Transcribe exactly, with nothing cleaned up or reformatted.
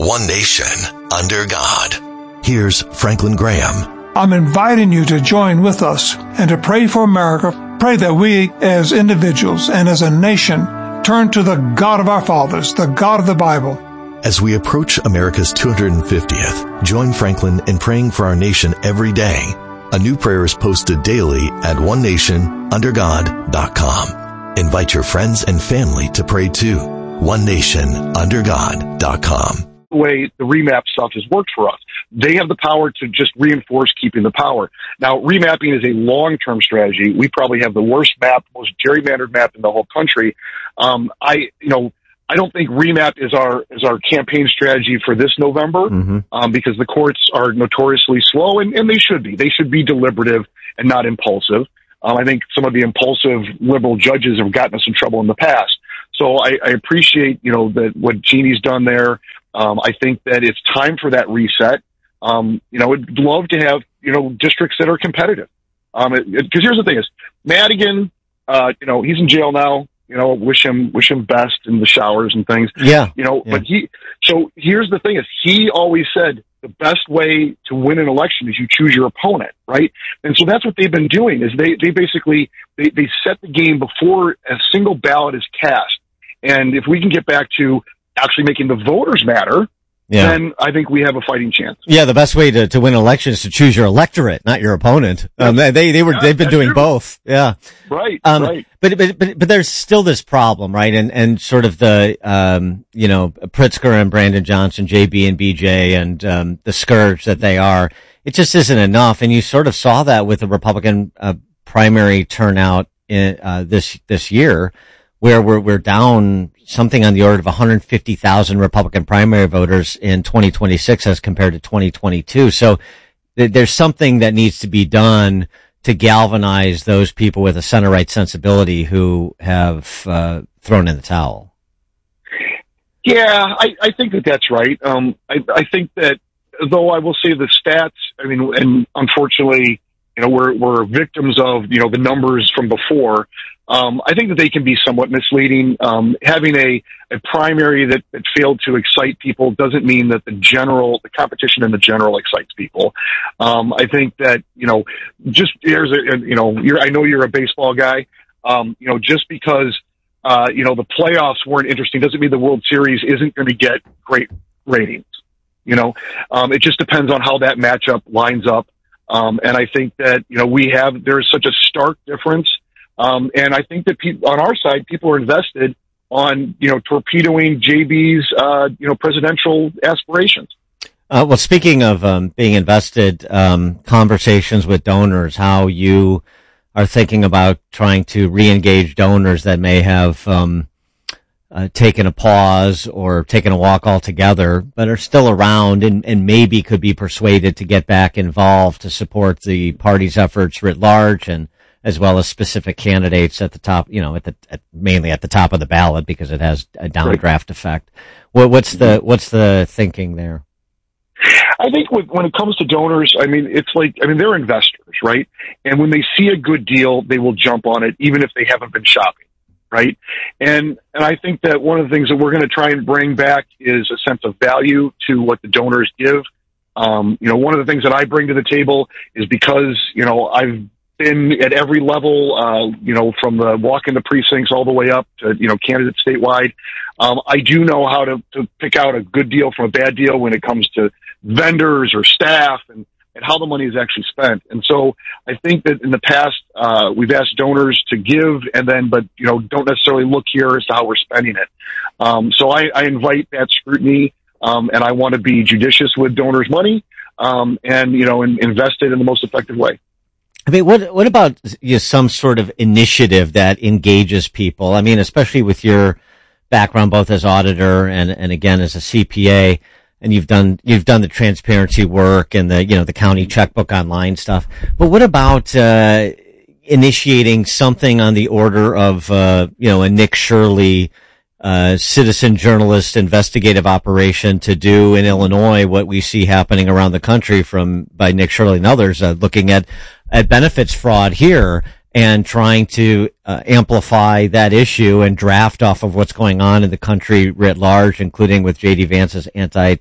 One nation, under God. Here's Franklin Graham. I'm inviting you to join with us and to pray for America. Pray that we as individuals and as a nation turn to the God of our fathers, the God of the Bible. As we approach America's two hundred fiftieth, join Franklin in praying for our nation every day. A new prayer is posted daily at one nation under god dot com. Invite your friends and family to pray too. one nation under god dot com. The way the remap stuff has worked for us. They have the power to just reinforce keeping the power. Now, remapping is a long-term strategy. We probably have the worst map, most gerrymandered map in the whole country. Um, I, you know, I don't think remap is our is our campaign strategy for this November, mm-hmm. um, because the courts are notoriously slow, and, and they should be. They should be deliberative and not impulsive. Um, I think some of the impulsive liberal judges have gotten us in trouble in the past. So I, I appreciate, you know, that what Jeannie's done there. Um, I think that it's time for that reset. Um, you know, I'd love to have, you know, districts that are competitive. Um, it, it, 'cause here's the thing is, Madigan, uh, you know, he's in jail now. You know, wish him, wish him best in the showers and things. Yeah. You know, yeah. but he, so here's the thing is, he always said the best way to win an election is you choose your opponent, right? And so that's what they've been doing is they, they basically, they, they set the game before a single ballot is cast. And if we can get back to actually making the voters matter, yeah. then I think we have a fighting chance. Yeah, the best way to, to win an election is to choose your electorate, not your opponent. Um, they, they were, yeah, they've been doing true. both. Yeah. Right, um, right. But, but, but, but there's still this problem, right? And, and sort of the, um, you know, Pritzker and Brandon Johnson, J B and B J and, um, the scourge that they are. It just isn't enough. And you sort of saw that with the Republican, uh, primary turnout in, uh, this, this year, where we're, we're down something on the order of one hundred fifty thousand Republican primary voters in twenty twenty-six as compared to twenty twenty-two. So th- there's something that needs to be done to galvanize those people with a center-right sensibility who have, uh, thrown in the towel. Yeah, I, I think that that's right. Um, I, I think that though I will say the stats, I mean, and unfortunately, you know, we're, we're victims of, you know, the numbers from before. Um, I think that they can be somewhat misleading. Um, having a, a primary that, that failed to excite people doesn't mean that the general, the competition in the general excites people. Um, I think that, you know, just here's a, you know, you're, I know you're a baseball guy. Um, you know, just because, uh, you know, the playoffs weren't interesting doesn't mean the World Series isn't going to get great ratings. You know, um, it just depends on how that matchup lines up. Um, and I think that, you know, we have, there's such a stark difference. Um, and I think that people on our side, people are invested on, you know, torpedoing J B's, uh, you know, presidential aspirations. Uh, well, speaking of, um, being invested, um, conversations with donors, how you are thinking about trying to re-engage donors that may have, um, uh, taken a pause or taken a walk altogether, but are still around and, and maybe could be persuaded to get back involved to support the party's efforts writ large and, as well as specific candidates at the top, you know, at the, at, mainly at the top of the ballot because it has a downdraft right. effect. What, what's the, what's the thinking there? I think when, when it comes to donors, I mean, it's like, I mean, they're investors, right? And when they see a good deal, they will jump on it, even if they haven't been shopping, right? And, and I think that one of the things that we're going to try and bring back is a sense of value to what the donors give. Um, you know, one of the things that I bring to the table is because, you know, I've been at every level, uh, you know, from the walk in the precincts all the way up to, you know, candidates statewide. Um, I do know how to, to pick out a good deal from a bad deal when it comes to vendors or staff and, and how the money is actually spent. And so I think that in the past, uh, we've asked donors to give and then, but, you know, don't necessarily look here as to how we're spending it. Um, so I, I invite that scrutiny, um, and I want to be judicious with donors' money, um, and, you know, and invest it in the most effective way. I mean, what, what about you know, some sort of initiative that engages people? I mean, especially with your background, both as auditor and, and again, as a C P A, and you've done, you've done the transparency work and the, you know, the county checkbook online stuff. But what about, uh, initiating something on the order of, uh, you know, a Nick Shirley, uh, citizen journalist investigative operation to do in Illinois what we see happening around the country from, by Nick Shirley and others, uh, looking at, at benefits fraud here and trying to uh, amplify that issue and draft off of what's going on in the country writ large, including with J D Vance's anti